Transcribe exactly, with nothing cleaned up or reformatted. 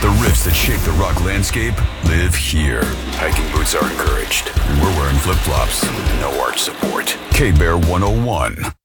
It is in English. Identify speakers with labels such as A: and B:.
A: The riffs that shake the rock landscape live here.
B: Hiking boots are encouraged.
A: And we're wearing flip-flops.
B: No arch support.
A: K-Bear one oh one.